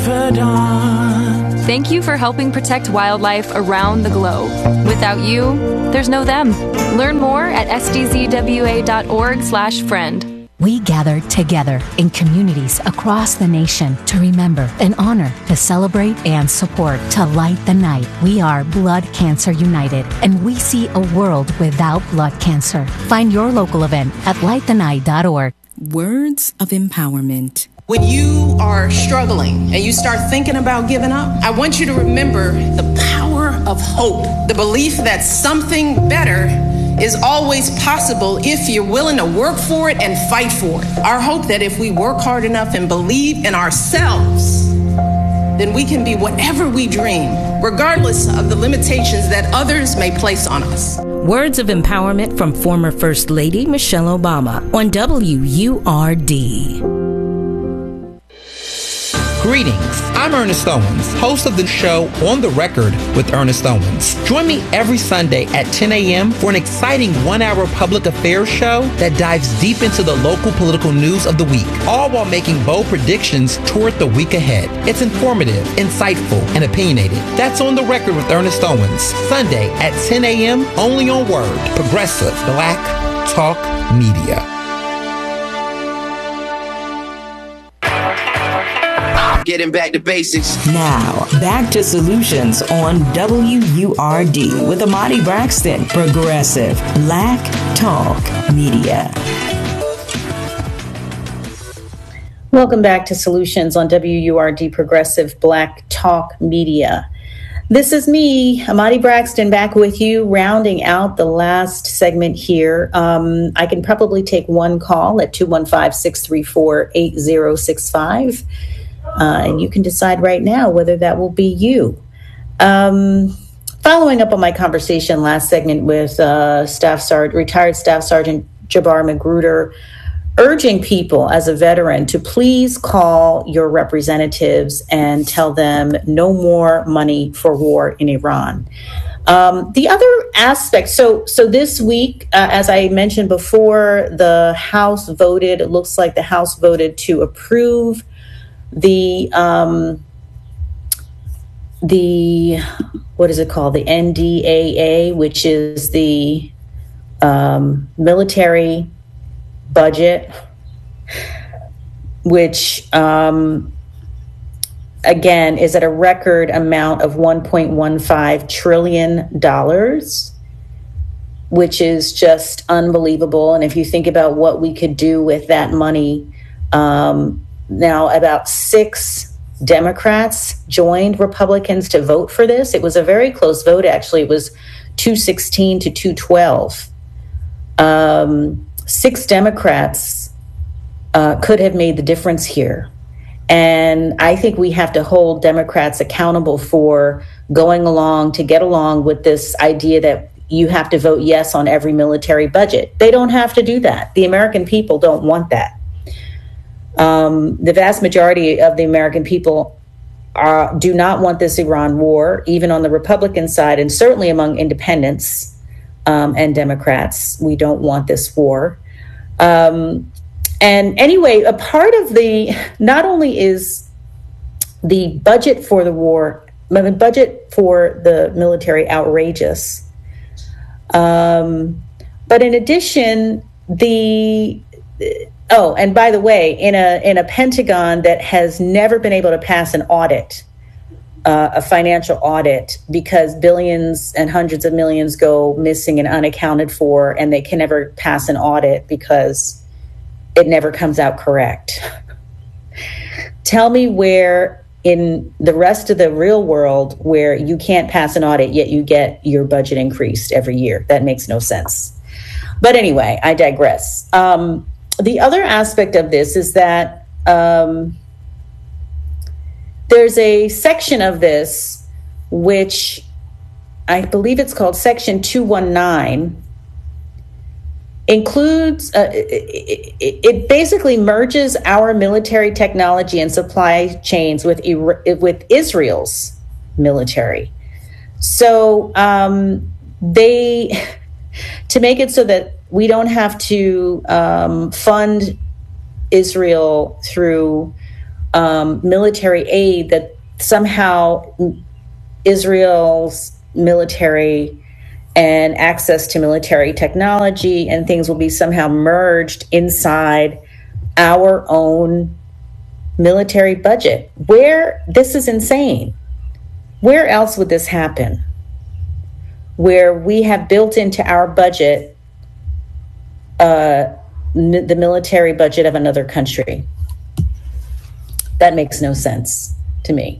confidant. Thank you for helping protect wildlife around the globe. Without you, there's no them. Learn more at sdzwa.org/friend. We gather together in communities across the nation to remember and honor, to celebrate and support, to light the night. We are Blood Cancer United, and we see a world without blood cancer. Find your local event at lightthenight.org. Words of empowerment. When you are struggling and you start thinking about giving up, I want you to remember the power of hope, the belief that something better is always possible if you're willing to work for it and fight for it. Our hope that if we work hard enough and believe in ourselves, then we can be whatever we dream, regardless of the limitations that others may place on us. Words of empowerment from former First Lady Michelle Obama on WURD. Greetings, I'm Ernest Owens, host of the show On the Record with Ernest Owens. Join me every Sunday at 10 a.m. for an exciting 1-hour public affairs show that dives deep into the local political news of the week, all while making bold predictions toward the week ahead. It's informative, insightful, and opinionated. That's On the Record with Ernest Owens, Sunday at 10 a.m. only on Word, Progressive Black Talk Media. Getting back to basics. Now, back to Solutions on WURD with Amadi Braxton, Progressive Black Talk Media. Welcome back to Solutions on WURD, Progressive Black Talk Media. This is me, Amadi Braxton, back with you, rounding out the last segment here. I can probably take one call at 215-634-8065. And you can decide right now whether that will be you. Following up on my conversation last segment with retired Staff Sergeant Jabbar Magruder, urging people as a veteran to please call your representatives and tell them no more money for war in Iran. The other aspect, so this week, as I mentioned before, the House voted, it looks like the House voted to approve the what is it called? The NDAA, which is the military budget, which again is at a record amount of $1.15 trillion, which is just unbelievable. And if you think about what we could do with that money, now, about 6 Democrats joined Republicans to vote for this. It was a very close vote, actually. It was 216 to 212. 6 Democrats could have made the difference here. And I think we have to hold Democrats accountable for going along to get along with this idea that you have to vote yes on every military budget. They don't have to do that. The American people don't want that. The vast majority of the American people do not want this Iran war, even on the Republican side, and certainly among independents and Democrats. We don't want this war. And anyway, a part of not only is the budget for the war, but the budget for the military outrageous, but in addition, oh, and by the way, in a Pentagon that has never been able to pass an audit, a financial audit, because billions and hundreds of millions go missing and unaccounted for, and they can never pass an audit because it never comes out correct. Tell me where in the rest of the real world where you can't pass an audit, yet you get your budget increased every year. That makes no sense. But anyway, I digress. The other aspect of this is that there's a section of this, which I believe it's called Section 219, includes, it basically merges our military technology and supply chains with Israel's military. So to make it so that we don't have to fund Israel through military aid, that somehow Israel's military and access to military technology and things will be somehow merged inside our own military budget. This is insane. Where else would this happen? Where we have built into our budget the military budget of another country. That makes no sense to me.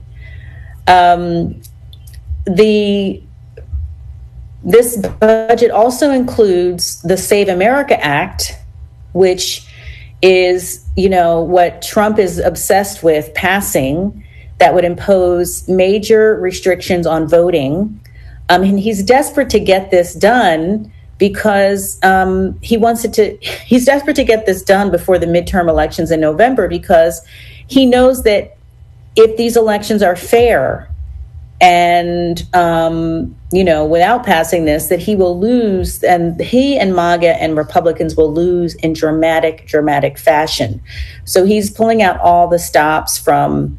This budget also includes the Save America Act, which is, what Trump is obsessed with passing, that would impose major restrictions on voting. And he's desperate to get this done because he's desperate to get this done before the midterm elections in November, because he knows that if these elections are fair and, without passing this, that he will lose, and he and MAGA and Republicans will lose in dramatic fashion. So he's pulling out all the stops from,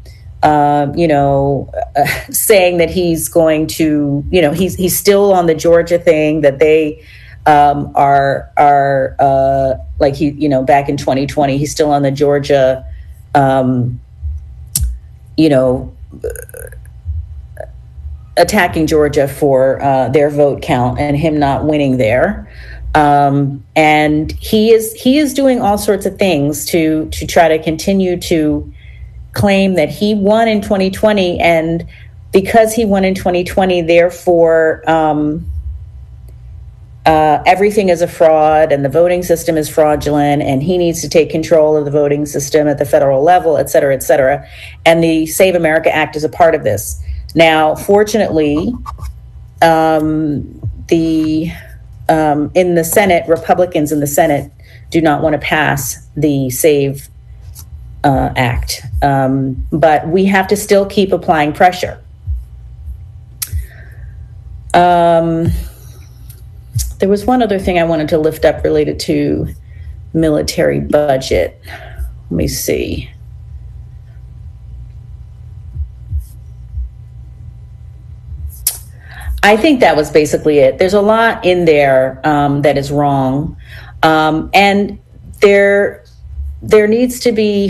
saying that he's going to, he's still on the Georgia thing, that they are back in 2020, he's still on the Georgia, attacking Georgia for their vote count and him not winning there. And he is doing all sorts of things to try to continue to claim that he won in 2020, and because he won in 2020, therefore everything is a fraud and the voting system is fraudulent and he needs to take control of the voting system at the federal level, et cetera, et cetera. And the Save America Act is a part of this. Now, fortunately, in the Senate, Republicans in the Senate do not want to pass the Save Act, but we have to still keep applying pressure. There was one other thing I wanted to lift up related to military budget. Let me see. I think that was basically it. There's a lot in there that is wrong, and there needs to be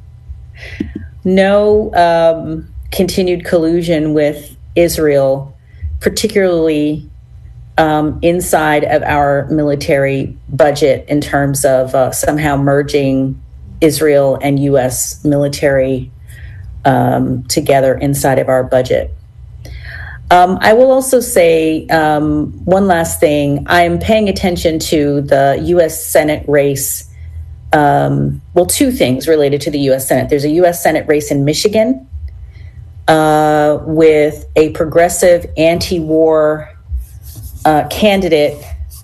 no continued collusion with Israel, particularly inside of our military budget, in terms of somehow merging Israel and U.S. military together inside of our budget. I will also say one last thing. I'm paying attention to the U.S. Senate race. Two things related to the U.S. Senate. There's a U.S. Senate race in Michigan with a progressive anti-war candidate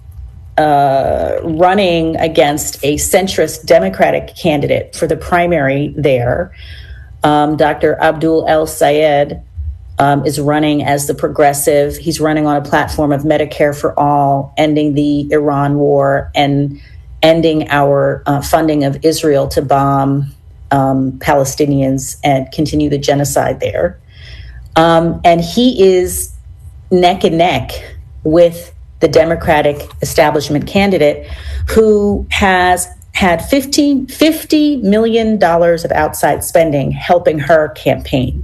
running against a centrist Democratic candidate for the primary there. Dr. Abdul El Sayed is running as the progressive. He's running on a platform of Medicare for all, ending the Iran war, and ending our funding of Israel to bomb Palestinians and continue the genocide there. And he is neck and neck with the Democratic establishment candidate, who has had $50 million of outside spending helping her campaign.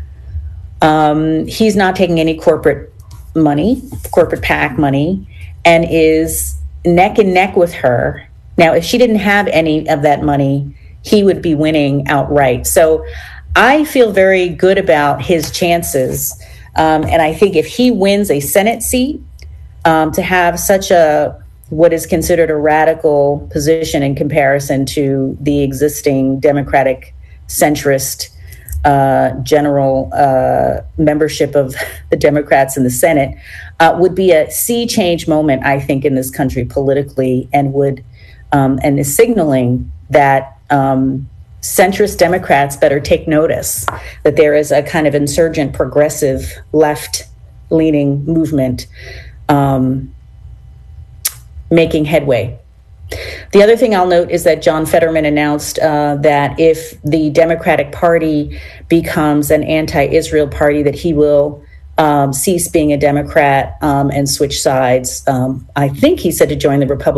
He's not taking any corporate PAC money, and is neck and neck with her. Now, if she didn't have any of that money, he would be winning outright. So I feel very good about his chances. And I think if he wins a Senate seat, to have such what is considered a radical position in comparison to the existing Democratic centrist general membership of the Democrats in the Senate, would be a sea change moment, I think, in this country politically, and would and is signaling that centrist Democrats better take notice that there is a kind of insurgent, progressive, left-leaning movement making headway The other thing I'll note is that John Fetterman announced that if the Democratic Party becomes an anti-Israel party, that he will cease being a Democrat and switch sides. I think he said to join the Republican